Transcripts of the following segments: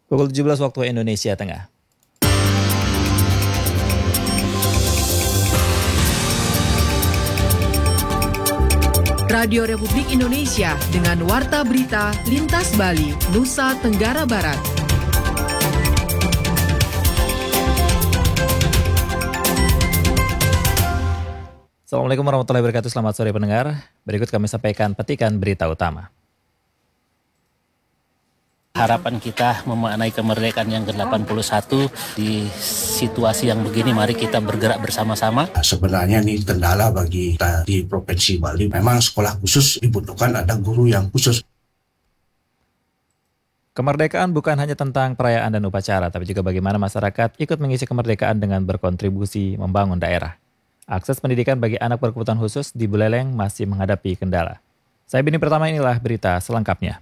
Pukul 17 waktu Indonesia Tengah. Radio Republik Indonesia dengan Warta Berita Lintas Bali, Nusa Tenggara Barat. Assalamualaikum warahmatullahi wabarakatuh, selamat sore pendengar. Berikut kami sampaikan petikan berita utama. Harapan kita memaknai kemerdekaan yang ke-81 di situasi yang begini, mari kita bergerak bersama-sama. Sebenarnya ini kendala bagi kita di Provinsi Bali. Memang sekolah khusus dibutuhkan ada guru yang khusus. Kemerdekaan bukan hanya tentang perayaan dan upacara, tapi juga bagaimana masyarakat ikut mengisi kemerdekaan dengan berkontribusi membangun daerah. Akses pendidikan bagi anak berkebutuhan khusus di Buleleng masih menghadapi kendala. Saya Bini Pertama, inilah berita selengkapnya.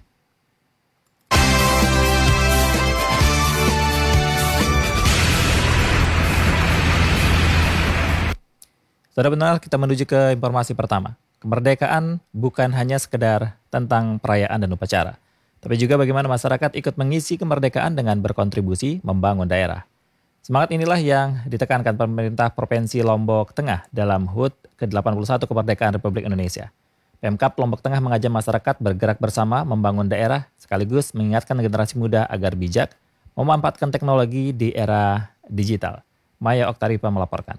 Saudara benar, kita menuju ke informasi pertama. Kemerdekaan bukan hanya sekedar tentang perayaan dan upacara, tapi juga bagaimana masyarakat ikut mengisi kemerdekaan dengan berkontribusi membangun daerah. Semangat inilah yang ditekankan pemerintah Provinsi Lombok Tengah dalam HUT ke-81 Kemerdekaan Republik Indonesia. Pemkab Lombok Tengah mengajak masyarakat bergerak bersama membangun daerah, sekaligus mengingatkan generasi muda agar bijak memanfaatkan teknologi di era digital. Maya Oktaripa melaporkan.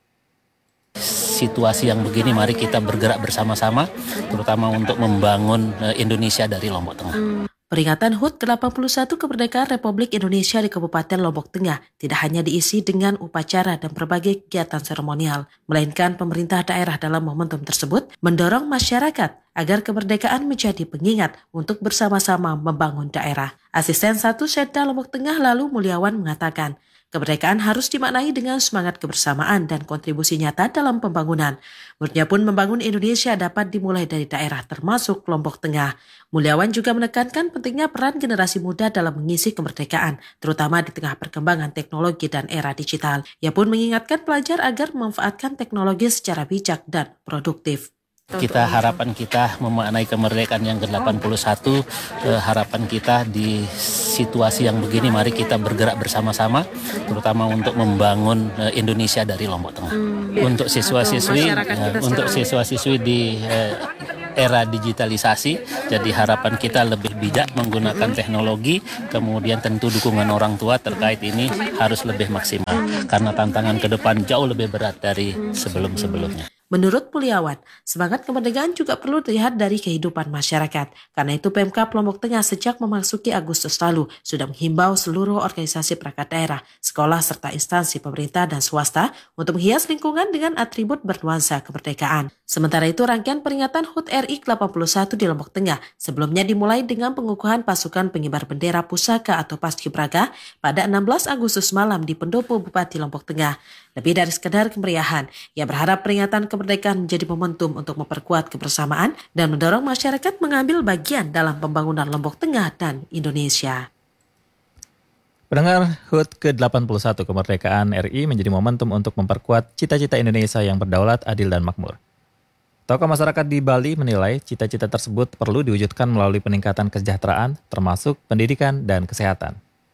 Situasi yang begini, mari kita bergerak bersama-sama, terutama untuk membangun Indonesia dari Lombok Tengah. Peringatan HUT ke-81 Kemerdekaan Republik Indonesia di Kabupaten Lombok Tengah tidak hanya diisi dengan upacara dan berbagai kegiatan seremonial, melainkan pemerintah daerah dalam momentum tersebut mendorong masyarakat agar kemerdekaan menjadi pengingat untuk bersama-sama membangun daerah. Asisten 1 Setda Lombok Tengah Lalu Mulyawan mengatakan, kemerdekaan harus dimaknai dengan semangat kebersamaan dan kontribusi nyata dalam pembangunan. Menurutnya pun membangun Indonesia dapat dimulai dari daerah termasuk Lombok Tengah. Mulyawan juga menekankan pentingnya peran generasi muda dalam mengisi kemerdekaan, terutama di tengah perkembangan teknologi dan era digital. Ia pun mengingatkan pelajar agar memanfaatkan teknologi secara bijak dan produktif. Harapan kita memaknai kemerdekaan yang ke-81, harapan kita di situasi yang begini, mari kita bergerak bersama-sama, terutama untuk membangun Indonesia dari Lombok Tengah. Untuk siswa-siswi di era digitalisasi, jadi harapan kita lebih bijak menggunakan teknologi, kemudian tentu dukungan orang tua terkait ini harus lebih maksimal, karena tantangan ke depan jauh lebih berat dari sebelum-sebelumnya. Menurut Mulyawan, semangat kemerdekaan juga perlu dilihat dari kehidupan masyarakat. Karena itu Pemkab Lombok Tengah sejak memasuki Agustus lalu sudah menghimbau seluruh organisasi perangkat daerah, sekolah serta instansi pemerintah dan swasta untuk menghias lingkungan dengan atribut bernuansa kemerdekaan. Sementara itu rangkaian peringatan HUT RI ke-81 di Lombok Tengah sebelumnya dimulai dengan pengukuhan pasukan pengibar bendera pusaka atau Paskibraka pada 16 Agustus malam di Pendopo Bupati Lombok Tengah. Lebih dari sekedar kemeriahan, ia berharap peringatan kemerdekaan menjadi momentum untuk memperkuat kebersamaan dan mendorong masyarakat mengambil bagian dalam pembangunan Lombok Tengah dan Indonesia. Pendengar, HUT ke-81 Kemerdekaan RI menjadi momentum untuk memperkuat cita-cita Indonesia yang berdaulat, adil, dan makmur. Tokoh masyarakat di Bali menilai cita-cita tersebut perlu diwujudkan melalui peningkatan kesejahteraan, termasuk pendidikan dan kesehatan.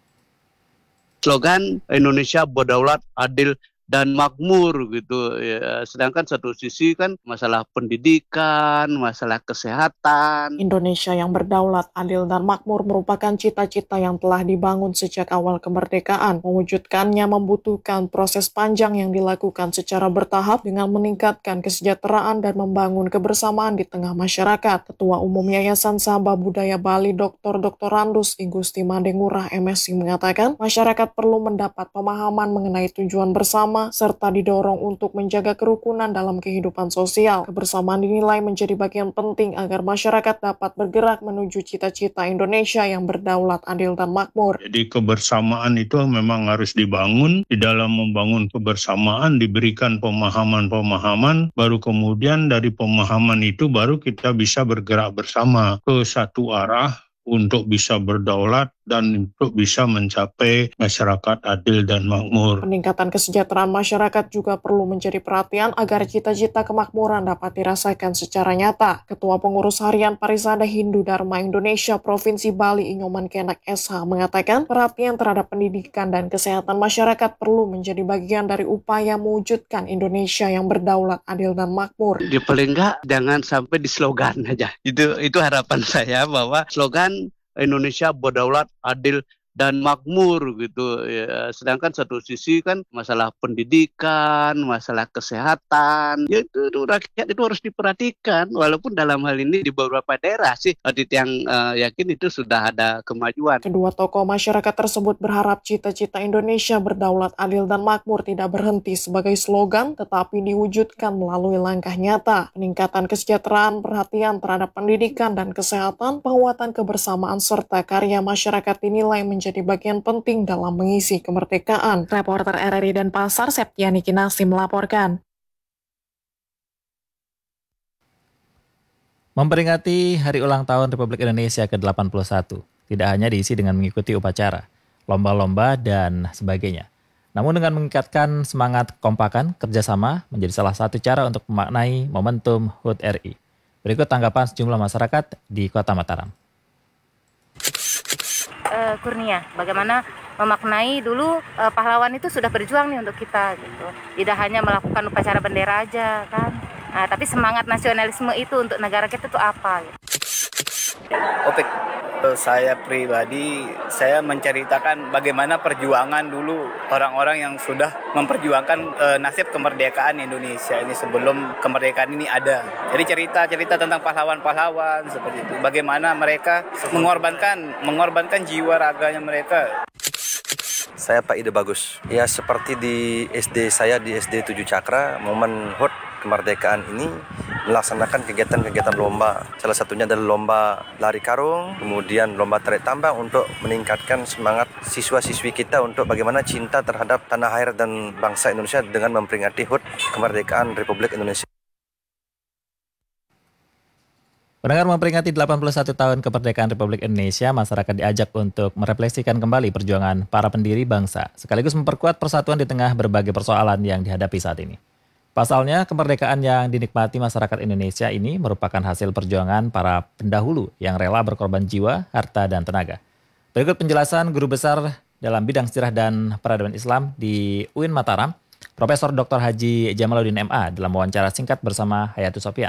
Slogan Indonesia berdaulat, adil, dan makmur gitu ya. Sedangkan satu sisi kan masalah pendidikan, masalah kesehatan. Indonesia yang berdaulat, adil, dan makmur merupakan cita-cita yang telah dibangun sejak awal kemerdekaan. Mewujudkannya membutuhkan proses panjang yang dilakukan secara bertahap dengan meningkatkan kesejahteraan dan membangun kebersamaan di tengah masyarakat. Ketua Umum Yayasan Sabah Budaya Bali Dr. Randus Igusti Madengurah MSI mengatakan masyarakat perlu mendapat pemahaman mengenai tujuan bersama serta didorong untuk menjaga kerukunan dalam kehidupan sosial. Kebersamaan dinilai menjadi bagian penting agar masyarakat dapat bergerak menuju cita-cita Indonesia yang berdaulat, adil, dan makmur. Jadi kebersamaan itu memang harus dibangun. Di dalam membangun kebersamaan diberikan pemahaman-pemahaman, baru kemudian dari pemahaman itu baru kita bisa bergerak bersama ke satu arah untuk bisa berdaulat, dan untuk bisa mencapai masyarakat adil dan makmur. Peningkatan kesejahteraan masyarakat juga perlu menjadi perhatian agar cita-cita kemakmuran dapat dirasakan secara nyata. Ketua Pengurus Harian Parisada Hindu Dharma Indonesia Provinsi Bali Inyoman Kenak SH mengatakan perhatian terhadap pendidikan dan kesehatan masyarakat perlu menjadi bagian dari upaya mewujudkan Indonesia yang berdaulat, adil, dan makmur. Di paling enggak jangan sampai di slogan aja. Itu harapan saya, bahwa slogan Indonesia berdaulat, adil, dan makmur gitu ya. Sedangkan satu sisi kan masalah pendidikan, masalah kesehatan, ya itu rakyat itu harus diperhatikan. Walaupun dalam hal ini di beberapa daerah sih Adit yang yakin itu sudah ada kemajuan. Kedua tokoh masyarakat tersebut berharap cita-cita Indonesia berdaulat, adil, dan makmur tidak berhenti sebagai slogan, tetapi diwujudkan melalui langkah nyata. Peningkatan kesejahteraan, perhatian terhadap pendidikan dan kesehatan, penguatan kebersamaan serta karya masyarakat dinilai menjadi bagian penting dalam mengisi kemerdekaan. Reporter RRI Denpasar, Septiani Kinasi melaporkan. Memperingati Hari Ulang Tahun Republik Indonesia ke-81, tidak hanya diisi dengan mengikuti upacara, lomba-lomba, dan sebagainya. Namun dengan meningkatkan semangat kekompakan, kerjasama menjadi salah satu cara untuk memaknai momentum HUT RI. Berikut tanggapan sejumlah masyarakat di Kota Mataram. Kurnia, bagaimana memaknai dulu pahlawan itu sudah berjuang nih untuk kita gitu. Tidak hanya melakukan upacara bendera aja kan. Nah, tapi semangat nasionalisme itu untuk negara kita itu apa gitu. Opik, saya pribadi, saya menceritakan bagaimana perjuangan dulu orang-orang yang sudah memperjuangkan nasib kemerdekaan Indonesia ini sebelum kemerdekaan ini ada. Jadi cerita tentang pahlawan-pahlawan seperti itu. Bagaimana mereka mengorbankan jiwa raganya mereka. Saya Pak Ide Bagus. Ya seperti di SD saya di SD 7 Cakra, momen HUT kemerdekaan ini melaksanakan kegiatan-kegiatan lomba. Salah satunya adalah lomba lari karung, kemudian lomba tarik tambang untuk meningkatkan semangat siswa-siswi kita untuk bagaimana cinta terhadap tanah air dan bangsa Indonesia dengan memperingati HUT kemerdekaan Republik Indonesia. Pendengar, memperingati 81 tahun kemerdekaan Republik Indonesia, masyarakat diajak untuk merefleksikan kembali perjuangan para pendiri bangsa, sekaligus memperkuat persatuan di tengah berbagai persoalan yang dihadapi saat ini. Pasalnya, kemerdekaan yang dinikmati masyarakat Indonesia ini merupakan hasil perjuangan para pendahulu yang rela berkorban jiwa, harta, dan tenaga. Berikut penjelasan Guru Besar dalam bidang sejarah dan peradaban Islam di UIN Mataram, Profesor Dr. Haji Jamaluddin MA dalam wawancara singkat bersama Hayatus Sofyan.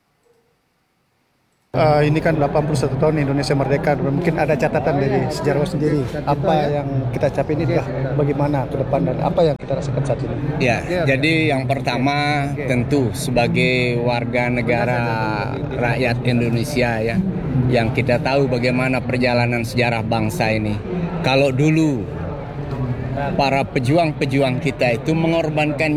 Ini kan 81 tahun Indonesia merdeka, mungkin ada catatan dari sejarawan sendiri. Apa yang kita capai ini bagaimana ke depan dan apa yang kita rasakan saat ini? Ya, jadi yang pertama tentu sebagai warga negara rakyat Indonesia ya, yang kita tahu bagaimana perjalanan sejarah bangsa ini. Kalau dulu para pejuang-pejuang kita itu mengorbankan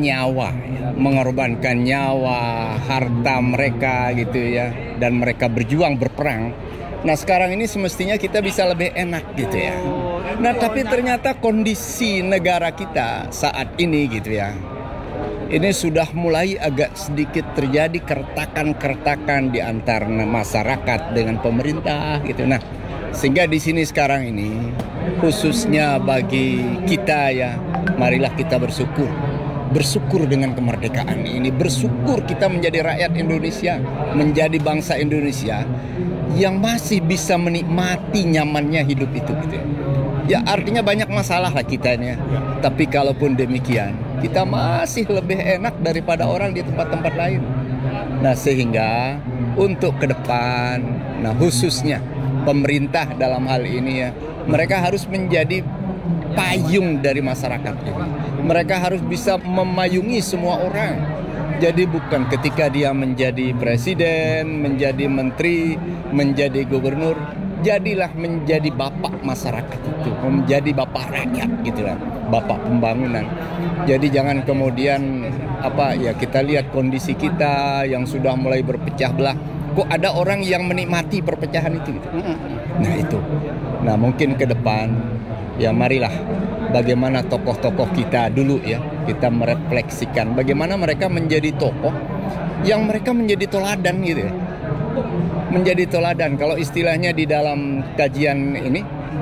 nyawa, harta mereka gitu ya, dan mereka berjuang berperang. Nah sekarang ini semestinya kita bisa lebih enak gitu ya. Nah tapi ternyata kondisi negara kita saat ini gitu ya, ini sudah mulai agak sedikit terjadi keretakan-keretakan di antara masyarakat dengan pemerintah gitu. Nah sehingga di sini sekarang ini khususnya bagi kita ya, marilah kita bersyukur dengan kemerdekaan ini, bersyukur kita menjadi rakyat Indonesia, menjadi bangsa Indonesia yang masih bisa menikmati nyamannya hidup itu gitu. Ya artinya banyak masalah lah kita ini ya. Tapi kalaupun demikian, kita masih lebih enak daripada orang di tempat-tempat lain. Nah sehingga untuk ke depan, nah khususnya pemerintah dalam hal ini ya, mereka harus menjadi payung dari masyarakat ini. Mereka harus bisa memayungi semua orang. Jadi bukan ketika dia menjadi presiden, menjadi menteri, menjadi gubernur, jadilah menjadi bapak masyarakat itu, menjadi bapak rakyat gitulah, bapak pembangunan. Jadi jangan kemudian kita lihat kondisi kita yang sudah mulai berpecah belah. Kok ada orang yang menikmati perpecahan itu gitu. Nah itu. Nah mungkin ke depan ya marilah bagaimana tokoh-tokoh kita dulu ya, kita merefleksikan bagaimana mereka menjadi tokoh yang mereka menjadi teladan gitu ya. Menjadi teladan, kalau istilahnya di dalam kajian ini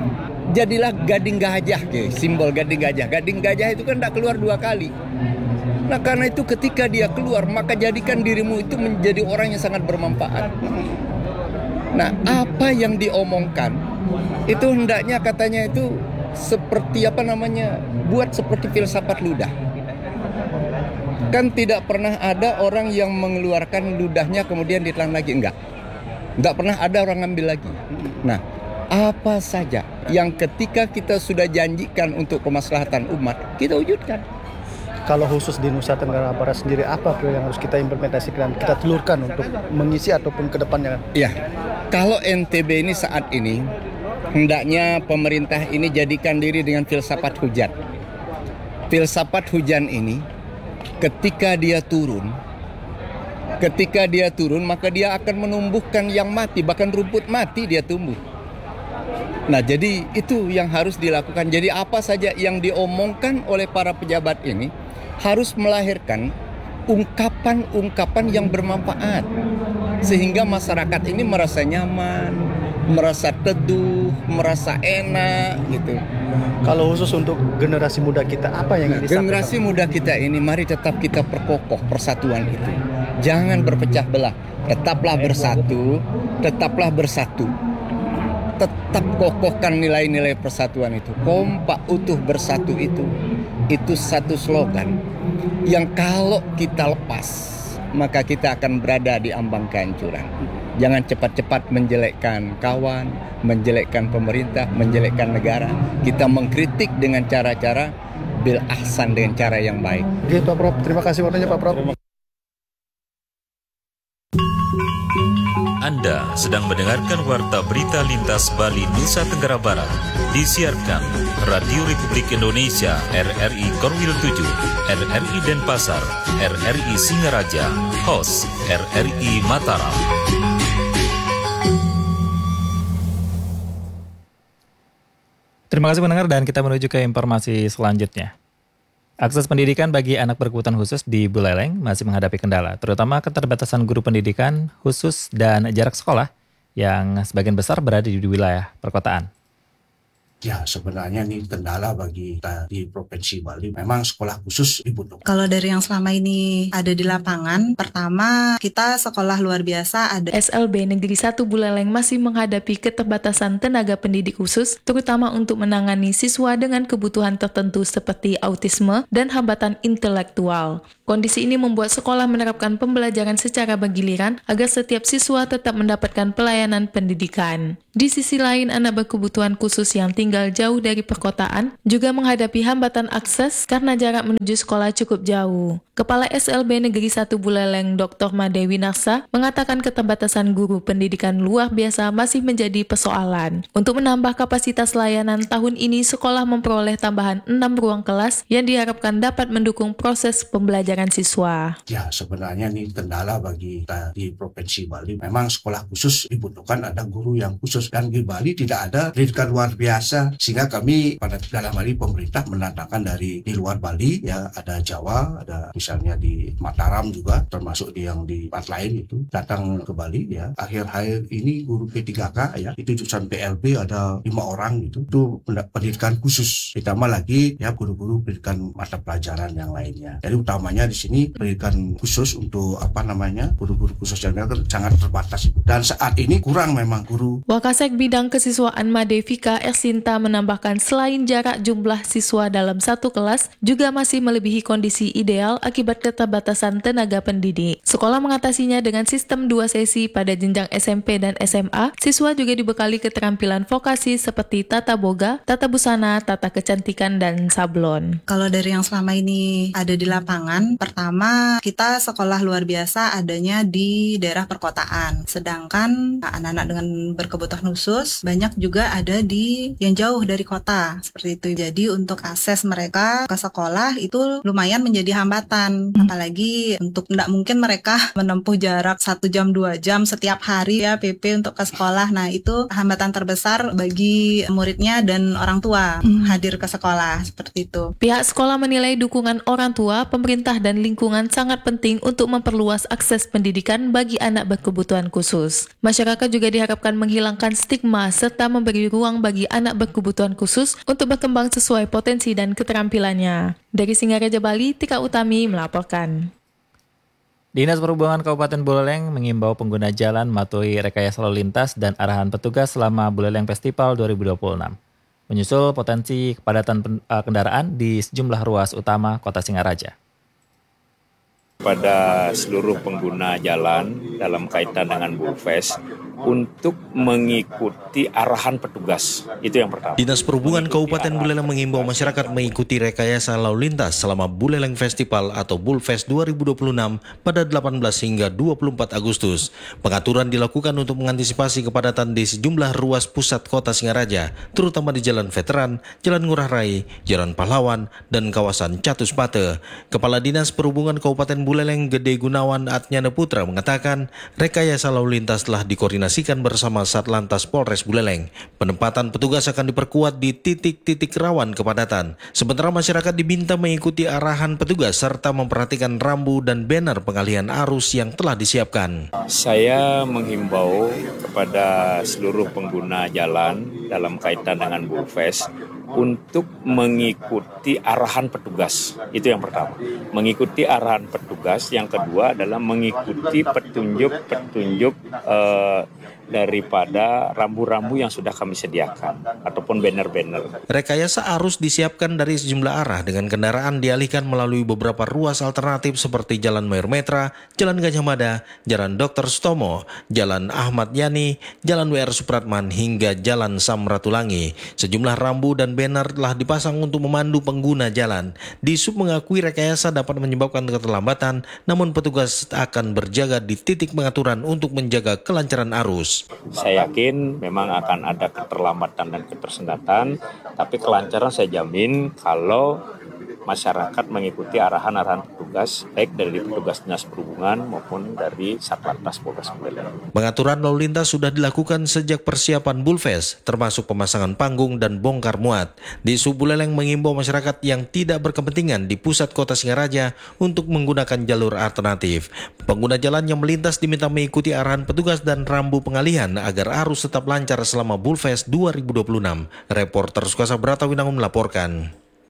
jadilah gading gajah, simbol gading gajah. Gading gajah itu kan tidak keluar 2 kali. Nah karena itu ketika dia keluar, maka jadikan dirimu itu menjadi orang yang sangat bermanfaat. Nah apa yang diomongkan itu hendaknya katanya itu seperti buat seperti filsafat ludah. Kan tidak pernah ada orang yang mengeluarkan ludahnya kemudian ditelan lagi, enggak pernah ada orang ngambil lagi. Nah apa saja yang ketika kita sudah janjikan untuk kemaslahatan umat, kita wujudkan. Kalau khusus di Nusa Tenggara Barat sendiri, apa yang harus kita implementasikan, kita telurkan untuk mengisi ataupun ke depannya? Ya, kalau NTB ini saat ini, hendaknya pemerintah ini jadikan diri dengan filsafat hujan. Filsafat hujan ini, ketika dia turun, maka dia akan menumbuhkan yang mati, bahkan rumput mati dia tumbuh. Nah, jadi itu yang harus dilakukan. Jadi apa saja yang diomongkan oleh para pejabat ini harus melahirkan ungkapan-ungkapan yang bermanfaat sehingga masyarakat ini merasa nyaman, merasa teduh, merasa enak gitu. Kalau khusus untuk generasi muda kita, apa yang disampaikan? Generasi muda kita ini mari tetap kita perkokoh persatuan itu. Jangan berpecah belah. Tetaplah bersatu. Tetap kokohkan nilai-nilai persatuan itu. Kompak utuh bersatu itu satu slogan yang kalau kita lepas maka kita akan berada di ambang kehancuran. Jangan cepat-cepat menjelekkan kawan, menjelekkan pemerintah, menjelekkan negara. Kita mengkritik dengan cara-cara bil ahsan, dengan cara yang baik. Oke Pak Prof, terima kasih waktunya Pak Prof. Anda sedang mendengarkan Warta Berita Lintas Bali Nusa Tenggara Barat. Disiarkan Radio Republik Indonesia RRI Korwil 7, RRI Denpasar, RRI Singaraja, host RRI Mataram. Terima kasih pendengar dan kita menuju ke informasi selanjutnya. Akses pendidikan bagi anak berkebutuhan khusus di Buleleng masih menghadapi kendala, terutama keterbatasan guru pendidikan khusus dan jarak sekolah yang sebagian besar berada di wilayah perkotaan. Ya, sebenarnya ini kendala bagi kita di Provinsi Bali. Memang sekolah khusus dibutuhkan. Kalau dari yang selama ini ada di lapangan, pertama kita sekolah luar biasa ada. SLB Negeri 1 Buleleng masih menghadapi keterbatasan tenaga pendidik khusus, terutama untuk menangani siswa dengan kebutuhan tertentu seperti autisme dan hambatan intelektual. Kondisi ini membuat sekolah menerapkan pembelajaran secara bergiliran agar setiap siswa tetap mendapatkan pelayanan pendidikan. Di sisi lain, anak berkebutuhan khusus yang tinggal jauh dari perkotaan juga menghadapi hambatan akses karena jarak menuju sekolah cukup jauh. Kepala SLB Negeri 1 Buleleng, Dr. Madewi Narsa, mengatakan keterbatasan guru pendidikan luar biasa masih menjadi persoalan. Untuk menambah kapasitas layanan, tahun ini sekolah memperoleh tambahan 6 ruang kelas yang diharapkan dapat mendukung proses pembelajaran siswa. Ya, sebenarnya ini kendala bagi kita di Provinsi Bali. Memang sekolah khusus dibutuhkan, ada guru yang khusus. Dan di Bali tidak ada pendidikan luar biasa, sehingga kami pada dalam hal ini pemerintah mendatangkan dari di luar Bali, ya ada Jawa, ada misalnya di Mataram juga, termasuk yang di tempat lain itu datang ke Bali ya. Akhir-akhir ini guru P3K ya, itu jurusan PLB ada 5 orang itu pendidikan khusus. Ditambah lagi ya guru-guru pendidikan mata pelajaran yang lainnya. Jadi utamanya di sini pendidikan khusus untuk guru-guru khusus yang sangat terbatas itu. Dan saat ini kurang memang guru. Wakasek Bidang Kesiswaan Madevika Ersinta menambahkan selain jarak jumlah siswa dalam satu kelas juga masih melebihi kondisi ideal akibat keterbatasan tenaga pendidik. Sekolah mengatasinya dengan sistem 2 sesi pada jenjang SMP dan SMA. Siswa juga dibekali keterampilan vokasi seperti tata boga, tata busana, tata kecantikan, dan sablon. Kalau dari yang selama ini ada di lapangan, pertama kita sekolah luar biasa adanya di daerah perkotaan. Sedangkan anak-anak dengan berkebutuhan khusus banyak juga ada di yang jauh dari kota seperti itu. Jadi untuk akses mereka ke sekolah itu lumayan menjadi hambatan. kesulitan. Apalagi untuk tidak mungkin mereka menempuh jarak 1 jam 2 jam setiap hari ya PP untuk ke sekolah. Nah itu hambatan terbesar bagi muridnya dan orang tua hadir ke sekolah seperti itu. Pihak sekolah menilai dukungan orang tua, pemerintah dan lingkungan sangat penting untuk memperluas akses pendidikan bagi anak berkebutuhan khusus. Masyarakat juga diharapkan menghilangkan stigma serta memberi ruang bagi anak berkebutuhan khusus untuk berkembang sesuai potensi dan keterampilannya. Dari Singaraja, Bali, Tika Utami melaporkan. Dinas Perhubungan Kabupaten Buleleng mengimbau pengguna jalan mematuhi rekayasa lalu lintas dan arahan petugas selama Buleleng Festival 2026. Menyusul potensi kepadatan kendaraan di sejumlah ruas utama Kota Singaraja. Pada seluruh pengguna jalan dalam kaitan dengan Bulfest untuk mengikuti arahan petugas. Itu yang pertama. Dinas Perhubungan Kabupaten Buleleng mengimbau masyarakat mengikuti rekayasa lalu lintas selama Buleleng Festival atau Bulfest 2026 pada 18 hingga 24 Agustus. Pengaturan dilakukan untuk mengantisipasi kepadatan di sejumlah ruas pusat Kota Singaraja, terutama di Jalan Veteran, Jalan Ngurah Rai, Jalan Pahlawan, dan kawasan Catuspate. Kepala Dinas Perhubungan Kabupaten Buleleng Gede Gunawan Atnyana Putra mengatakan rekayasa lalu lintas telah dikoordinasikan bersama Satlantas Polres Buleleng. Penempatan petugas akan diperkuat di titik-titik rawan kepadatan. Sementara masyarakat diminta mengikuti arahan petugas serta memperhatikan rambu dan banner pengalihan arus yang telah disiapkan. Saya menghimbau kepada seluruh pengguna jalan dalam kaitan dengan Bulfest untuk mengikuti arahan petugas. Itu yang pertama. Mengikuti arahan petugas. Yang kedua adalah mengikuti petunjuk-petunjuk daripada rambu-rambu yang sudah kami sediakan ataupun banner-banner. Rekayasa arus disiapkan dari sejumlah arah dengan kendaraan dialihkan melalui beberapa ruas alternatif seperti Jalan Mayor Metra, Jalan Gajah Mada, Jalan Dr. Sutomo, Jalan Ahmad Yani, Jalan WR Supratman hingga Jalan Samratulangi. Sejumlah rambu dan banner telah dipasang untuk memandu pengguna jalan. Disub mengakui rekayasa dapat menyebabkan keterlambatan, namun petugas akan berjaga di titik pengaturan untuk menjaga kelancaran arus. Saya yakin memang akan ada keterlambatan dan ketersendatan, tapi kelancaran saya jamin kalau masyarakat mengikuti arahan-arahan petugas, baik dari petugas Dinas Perhubungan maupun dari Satlantas Polres Buleleng. Pengaturan lalu lintas sudah dilakukan sejak persiapan Bulfest, termasuk pemasangan panggung dan bongkar muat. Di Sub Buleleng mengimbau masyarakat yang tidak berkepentingan di pusat Kota Singaraja untuk menggunakan jalur alternatif. Pengguna jalan yang melintas diminta mengikuti arahan petugas dan rambu pengalihan agar arus tetap lancar selama Bulfest 2026. Reporter Sukasa Brata Winangun melaporkan.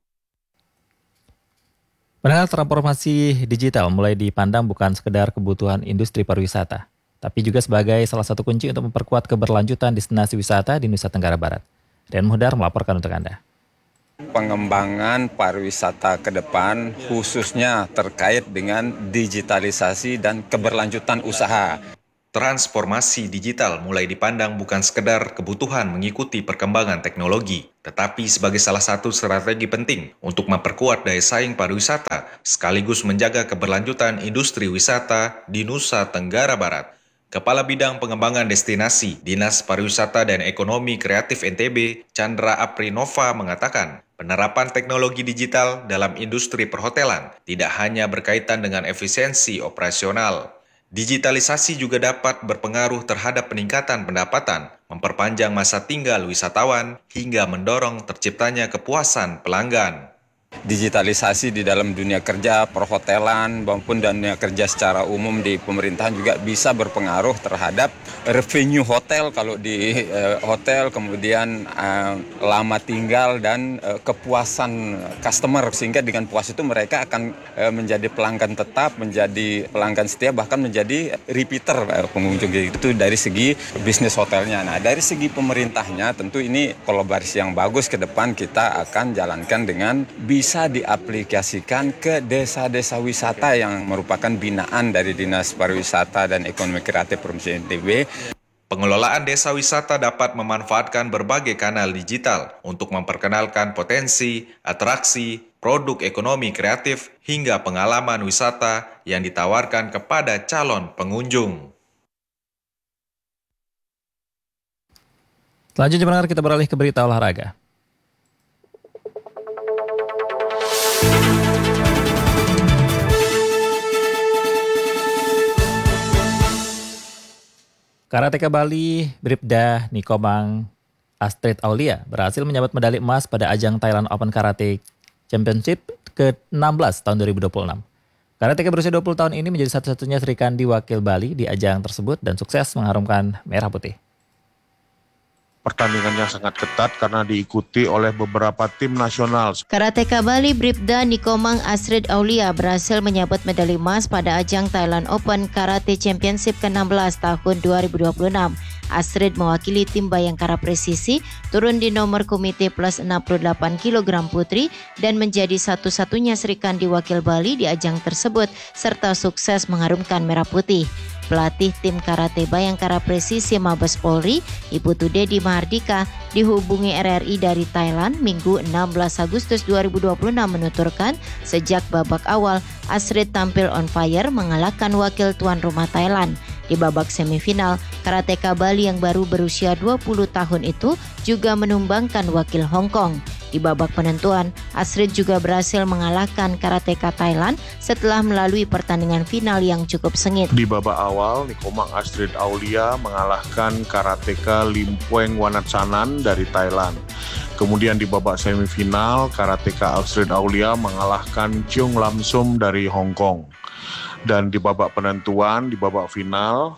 Pendengar, transformasi digital mulai dipandang bukan sekedar kebutuhan industri pariwisata, tapi juga sebagai salah satu kunci untuk memperkuat keberlanjutan destinasi wisata di Nusa Tenggara Barat. Rian Muhdar melaporkan untuk Anda. Pengembangan pariwisata ke depan khususnya terkait dengan digitalisasi dan keberlanjutan usaha. Transformasi digital mulai dipandang bukan sekedar kebutuhan mengikuti perkembangan teknologi, tetapi sebagai salah satu strategi penting untuk memperkuat daya saing pariwisata, sekaligus menjaga keberlanjutan industri wisata di Nusa Tenggara Barat. Kepala Bidang Pengembangan Destinasi, Dinas Pariwisata dan Ekonomi Kreatif NTB, Chandra Aprinova mengatakan, penerapan teknologi digital dalam industri perhotelan tidak hanya berkaitan dengan efisiensi operasional. Digitalisasi juga dapat berpengaruh terhadap peningkatan pendapatan, memperpanjang masa tinggal wisatawan, hingga mendorong terciptanya kepuasan pelanggan. Digitalisasi di dalam dunia kerja, perhotelan, maupun dunia kerja secara umum di pemerintahan juga bisa berpengaruh terhadap revenue hotel kalau di hotel, kemudian lama tinggal dan kepuasan customer, sehingga dengan puas itu mereka akan menjadi pelanggan tetap, menjadi pelanggan setia, bahkan menjadi repeater pengunjung. Itu dari segi bisnis hotelnya. Nah, dari segi pemerintahnya tentu ini kolaborasi yang bagus ke depan kita akan jalankan dengan bisa diaplikasikan ke desa-desa wisata yang merupakan binaan dari Dinas Pariwisata dan Ekonomi Kreatif Provinsi NTB. Pengelolaan desa wisata dapat memanfaatkan berbagai kanal digital untuk memperkenalkan potensi, atraksi, produk ekonomi kreatif, hingga pengalaman wisata yang ditawarkan kepada calon pengunjung. Selanjutnya pendengar, kita beralih ke berita olahraga. Karateka Bali Bribda Nikomang Astrid Aulia berhasil menyabet medali emas pada ajang Thailand Open Karate Championship ke-16 tahun 2026. Karateka berusia 20 tahun ini menjadi satu-satunya Sri Kandi wakil Bali di ajang tersebut dan sukses mengharumkan merah putih. Pertandingannya sangat ketat karena diikuti oleh beberapa tim nasional. Karateka Bali Bribda Nikomang Astrid Aulia berhasil menyabet medali emas pada ajang Thailand Open Karate Championship ke-16 tahun 2026. Astrid mewakili tim Bayangkara Presisi turun di nomor komite plus 68 kg putri dan menjadi satu-satunya Sri Kandi wakil Bali di ajang tersebut serta sukses mengharumkan merah putih. Pelatih tim karate Bayangkara Presisi Mabes Polri, Ibu Tudedi Mahardika, dihubungi RRI dari Thailand Minggu 16 Agustus 2026 menuturkan sejak babak awal Astrid tampil on fire mengalahkan wakil tuan rumah Thailand. Di babak semifinal, karateka Bali yang baru berusia 20 tahun itu juga menumbangkan wakil Hong Kong. Di babak penentuan, Astrid juga berhasil mengalahkan karateka Thailand setelah melalui pertandingan final yang cukup sengit. Di babak awal, Nikomang Astrid Aulia mengalahkan karateka Lim Pueng Wanatsanan dari Thailand. Kemudian di babak semifinal, karateka Astrid Aulia mengalahkan Cheung Lam Sum dari Hong Kong. Dan di babak penentuan, di babak final,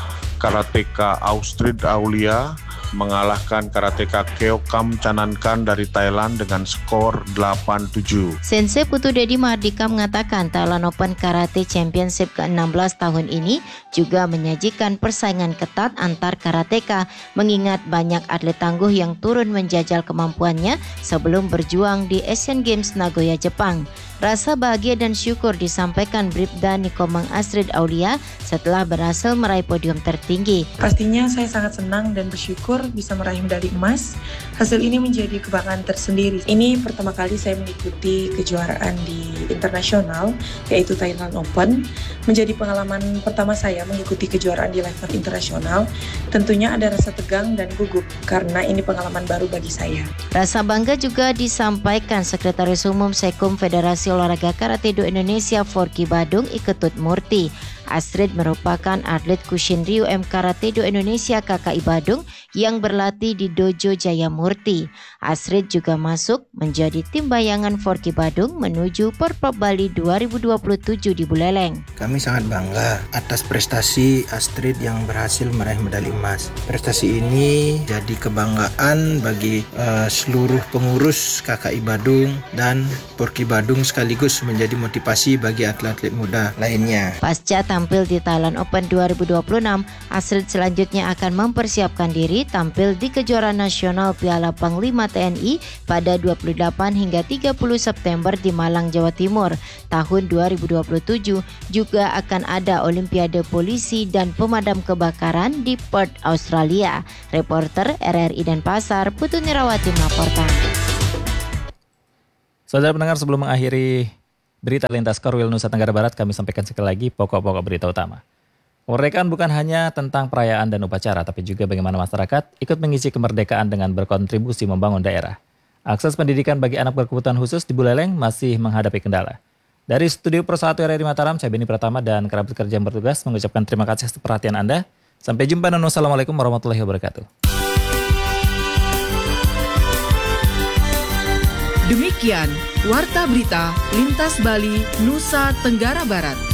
karateka Astrid Aulia mengalahkan karateka Keokam Chanankan dari Thailand dengan skor 8-7. Sensei Putu Dedi Mahardika mengatakan Thailand Open Karate Championship ke-16 tahun ini juga menyajikan persaingan ketat antar karateka mengingat banyak atlet tangguh yang turun menjajal kemampuannya sebelum berjuang di Asian Games Nagoya, Jepang. Rasa bahagia dan syukur disampaikan Bribda Nikomang Astrid Aulia setelah berhasil meraih podium tertinggi. Pastinya saya sangat senang dan bersyukur bisa meraih medali emas. Hasil ini menjadi kebanggaan tersendiri. Ini pertama kali saya mengikuti kejuaraan di internasional, yaitu Thailand Open. Menjadi pengalaman pertama saya mengikuti kejuaraan di level internasional. Tentunya ada rasa tegang dan gugup karena ini pengalaman baru bagi saya. Rasa bangga juga disampaikan Sekretaris Umum Sekum Federasi Olahraga Karate Do Indonesia Forky Badung Iketut Murti. Astrid merupakan atlet Kushin Ryu M Karate Do Indonesia KKI Badung yang berlatih di Dojo Jaya Murti. Astrid juga masuk menjadi tim bayangan Forky Badung menuju Porprov Bali 2027 di Buleleng. Kami sangat bangga atas prestasi Astrid yang berhasil meraih medali emas. Prestasi ini jadi kebanggaan bagi seluruh pengurus KKI Badung dan Forky Badung sekaligus menjadi motivasi bagi atlet-atlet muda lainnya. Pasca tampil di Thailand Open 2026, Astrid selanjutnya akan mempersiapkan diri tampil di kejuaraan nasional Piala Panglima TNI pada 28 hingga 30 September di Malang, Jawa Timur. Tahun 2027 juga akan ada Olimpiade Polisi dan Pemadam Kebakaran di Perth, Australia. Reporter RRI Denpasar, Putu Nirawati melaporkan. Saudara pendengar, sebelum mengakhiri berita lintas Korwil Nusa Tenggara Barat, kami sampaikan sekali lagi pokok-pokok berita utama. Kemerdekaan bukan hanya tentang perayaan dan upacara, tapi juga bagaimana masyarakat ikut mengisi kemerdekaan dengan berkontribusi membangun daerah. Akses pendidikan bagi anak berkebutuhan khusus di Buleleng masih menghadapi kendala. Dari Studio Pro 1 RRI Mataram, saya Beni Pratama dan kerabat kerja yang bertugas mengucapkan terima kasih atas perhatian Anda. Sampai jumpa dan wassalamualaikum warahmatullahi wabarakatuh. Demikian Warta Berita Lintas Bali Nusa Tenggara Barat.